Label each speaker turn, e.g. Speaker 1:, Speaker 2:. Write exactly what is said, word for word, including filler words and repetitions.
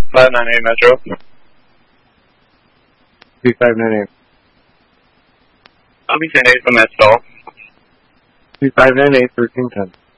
Speaker 1: five nine eight Metro.
Speaker 2: two five nine eight.
Speaker 1: I'll be ten eight from that stall.
Speaker 2: two five nine eight, thirteen ten.